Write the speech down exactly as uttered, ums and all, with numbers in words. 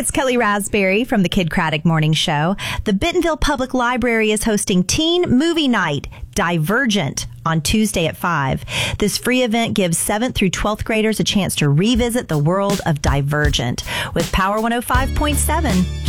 it's Kelly Raspberry from the Kid Craddock Morning Show. The Bentonville Public Library is hosting Teen Movie Night, Divergent, on Tuesday at five. This free event gives seventh through twelfth graders a chance to revisit the world of Divergent with Power one oh five point seven.